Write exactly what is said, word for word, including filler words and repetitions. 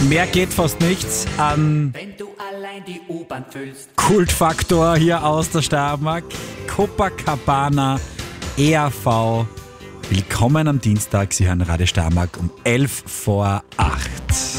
Mehr geht fast nichts an Wenn du allein die U-Bahn füllst. Kultfaktor hier aus der Steiermark. Copacabana E R V. Willkommen am Dienstag. Sie hören Radio Steiermark um elf vor acht.